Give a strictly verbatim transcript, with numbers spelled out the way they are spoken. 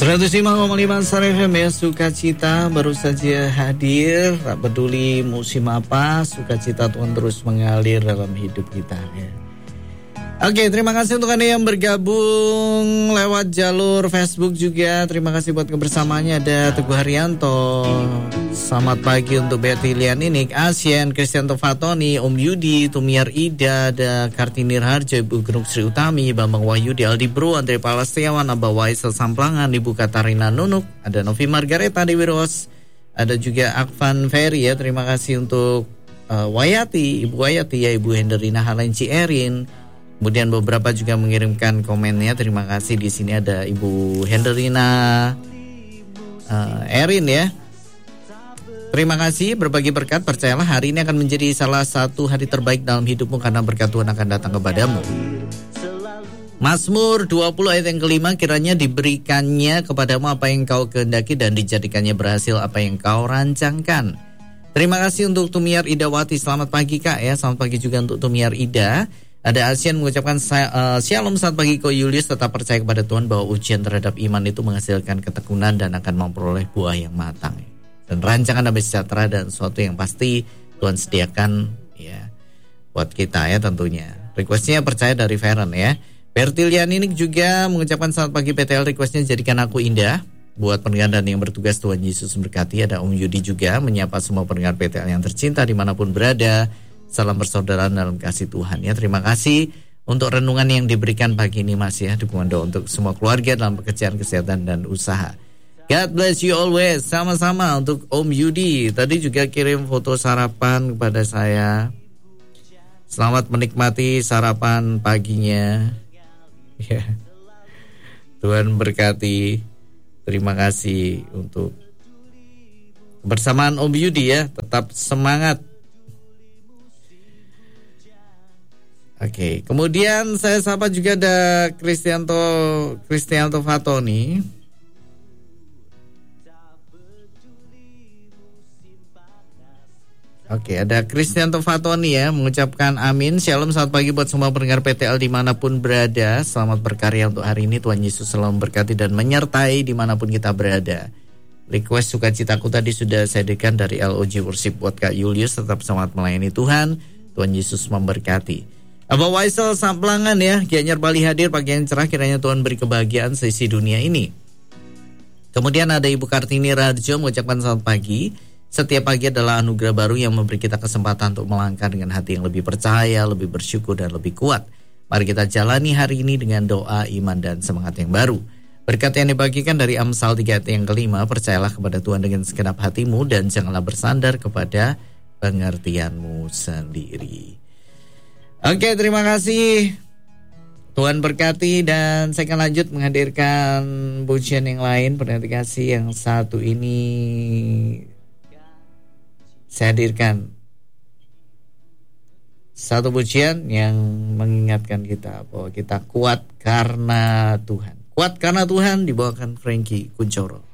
seratus lima koma lima Star F M ya, sukacita baru saja hadir. Tak peduli musim apa, sukacita Tuhan terus mengalir dalam hidup kita ya. Oke, terima kasih untuk Anda yang bergabung lewat jalur Facebook juga. Terima kasih buat kebersamaannya. Ada Teguh Haryanto, selamat pagi untuk Betty Lianinik, Asien, Kristianto Fatoni, Om Yudi, Tumiar Ida, ada Kartini Harjo, Ibu Genuk Sri Utami, Bambang Wahyudi, Aldi Bro, Andre Palastiawan, Abah Waisel Samplangan, Ibu Katarina Nunuk, ada Novi Margareta Dewi Ros, ada juga Akvan Ferry ya. Terima kasih untuk uh, Wayati, Ibu Wayati ya, Ibu Henderina Halenci Erin. Kemudian beberapa juga mengirimkan komennya. Terima kasih. Di sini ada Ibu Henderina uh, Erin ya. Terima kasih, berbagi berkat. Percayalah hari ini akan menjadi salah satu hari terbaik dalam hidupmu, karena berkat Tuhan akan datang kepadamu. Mazmur dua puluh ayat yang kelima, kiranya diberikannya kepadamu apa yang kau kehendaki dan dijadikannya berhasil apa yang kau rancangkan. Terima kasih untuk Tumiar Idawati. Selamat pagi Kak ya. Selamat pagi juga untuk Tumiar Ida. Ada Asian mengucapkan uh, Shalom, selamat pagi Ko Julius. Tetap percaya kepada Tuhan bahwa ujian terhadap iman itu menghasilkan ketekunan dan akan memperoleh buah yang matang. Dan rancangan damai sejahtera dan sesuatu yang pasti Tuhan sediakan ya buat kita ya tentunya. Requestnya percaya dari Feren ya. Bertilian ini juga mengucapkan selamat pagi P T L, requestnya jadikan aku indah. Buat pendengar dan yang bertugas, Tuhan Yesus memberkati. Ada Om Yudi juga menyapa semua pendengar P T L yang tercinta dimanapun berada. Salam persaudaraan dalam kasih Tuhan ya. Terima kasih untuk renungan yang diberikan pagi ini Mas ya. Dukungan doa untuk semua keluarga dalam pekerjaan, kesehatan dan usaha. God bless you always. Sama-sama untuk Om Yudi. Tadi juga kirim foto sarapan kepada saya. Selamat menikmati sarapan paginya ya. Tuhan berkati. Terima kasih untuk bersamaan Om Yudi ya. Tetap semangat. Oke, kemudian saya sapa juga ada Kristianto Kristianto Fatoni. Oke, ada Kristianto Fatoni ya, mengucapkan amin. Shalom, selamat pagi buat semua pendengar P T L dimanapun berada. Selamat berkarya untuk hari ini. Tuhan Yesus selalu memberkati dan menyertai dimanapun kita berada. Request sukacitaku tadi sudah saya dedikan dari L O G Worship buat Kak Julius. Tetap semangat melayani Tuhan. Tuhan Yesus memberkati. Abah Waisel Samplangan ya, Gianyar Bali hadir pagi yang cerah, kiranya Tuhan beri kebahagiaan seisi dunia ini. Kemudian ada Ibu Kartini Rarjo mengucapkan selamat pagi. Setiap pagi adalah anugerah baru yang memberi kita kesempatan untuk melangkah dengan hati yang lebih percaya, lebih bersyukur dan lebih kuat. Mari kita jalani hari ini dengan doa, iman dan semangat yang baru. Berkat yang dibagikan dari Amsal tiga ayat yang kelima, percayalah kepada Tuhan dengan segenap hatimu dan janganlah bersandar kepada pengertianmu sendiri. Oke, terima kasih. Tuhan berkati dan saya akan lanjut menghadirkan pujian yang lain. Pendengar kasih, yang satu ini saya hadirkan satu pujian yang mengingatkan kita bahwa kita kuat karena Tuhan. Kuat karena Tuhan dibawakan Frankie Kuncoro.